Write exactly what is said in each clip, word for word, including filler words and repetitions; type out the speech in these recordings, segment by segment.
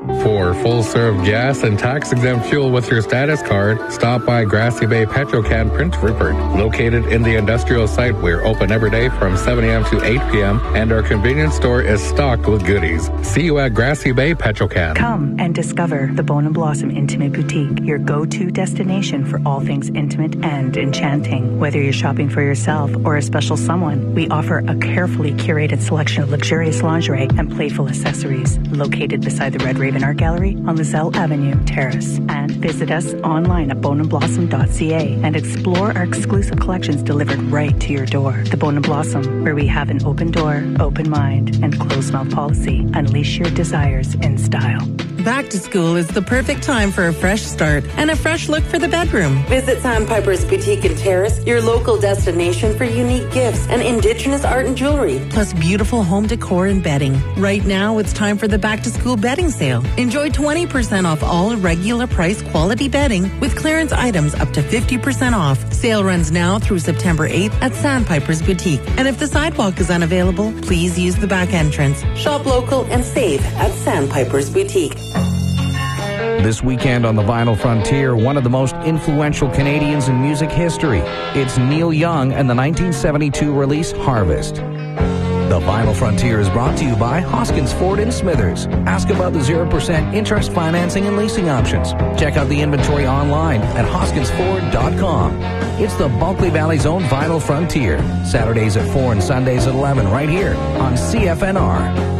For full-serve gas and tax-exempt fuel with your status card, stop by Grassy Bay Petrocan Prince Rupert. Located in the industrial site, we're open every day from seven a.m. to eight p.m., and our convenience store is stocked with goodies. See you at Grassy Bay Petrocan. Come and discover the Bone and Blossom Intimate Boutique, your go-to destination for all things intimate and enchanting. Whether you're shopping for yourself or a special someone, we offer a carefully curated selection of luxurious lingerie and playful accessories. Located beside the Red Raven Art Gallery on Lizelle Avenue, Terrace. And visit us online at bone and blossom dot c a and explore our exclusive collections delivered right to your door. The Bone and Blossom, where we have an open door, open mind, and closed mouth policy. Unleash your desires in style. Back to school is the perfect time for a fresh start and a fresh look for the bedroom. Visit Sandpiper's Boutique and Terrace, your local destination for unique gifts and Indigenous art and jewelry. Plus beautiful home decor and bedding. Right now, it's time for the back to school bedding sale. Enjoy twenty percent off all regular price quality bedding with clearance items up to fifty percent off. Sale runs now through September eighth at Sandpiper's Boutique. And if the sidewalk is unavailable, please use the back entrance. Shop local and save at Sandpiper's Boutique. This weekend on the Vinyl Frontier, one of the most influential Canadians in music history. It's Neil Young and the nineteen seventy-two release Harvest. The Vinyl Frontier is brought to you by Hoskins Ford in Smithers. Ask about the zero percent interest financing and leasing options. Check out the inventory online at hoskins ford dot com. It's the Bulkley Valley's own Vinyl Frontier. Saturdays at four and Sundays at eleven right here on C F N R.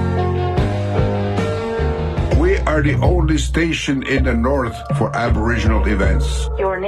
We are the only station in the north for Aboriginal events. Your name